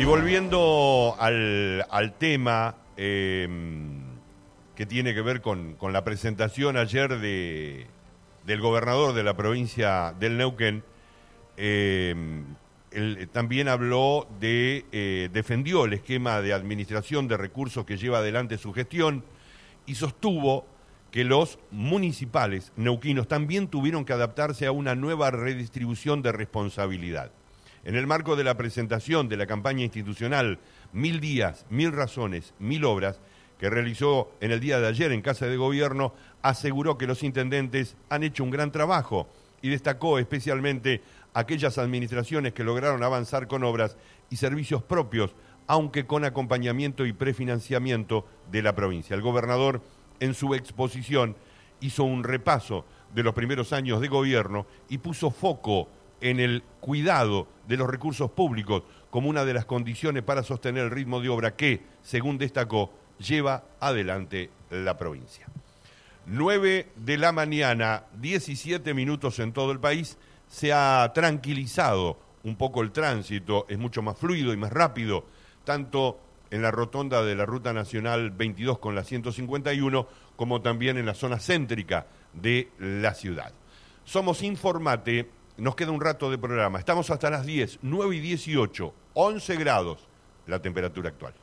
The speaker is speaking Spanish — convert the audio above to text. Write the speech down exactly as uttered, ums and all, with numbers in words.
Y volviendo al, al tema eh, que tiene que ver con, con la presentación ayer de, del gobernador de la provincia del Neuquén, eh, él también habló de, eh, defendió el esquema de administración de recursos que lleva adelante su gestión y sostuvo que los municipales neuquinos también tuvieron que adaptarse a una nueva redistribución de responsabilidad. En el marco de la presentación de la campaña institucional Mil Días, Mil Razones, Mil Obras, que realizó en el día de ayer en Casa de Gobierno, aseguró que los intendentes han hecho un gran trabajo y destacó especialmente aquellas administraciones que lograron avanzar con obras y servicios propios, aunque con acompañamiento y prefinanciamiento de la provincia. El gobernador, en su exposición, hizo un repaso de los primeros años de gobierno y puso foco en el cuidado de los recursos públicos como una de las condiciones para sostener el ritmo de obra que, según destacó, lleva adelante la provincia. nueve de la mañana, diecisiete minutos en todo el país, se ha tranquilizado un poco el tránsito, es mucho más fluido y más rápido, tanto en la rotonda de la Ruta Nacional veintidós con la ciento cincuenta y uno, como también en la zona céntrica de la ciudad. Somos Informate. Nos queda un rato de programa. Estamos hasta las diez, nueve y dieciocho, once grados la temperatura actual.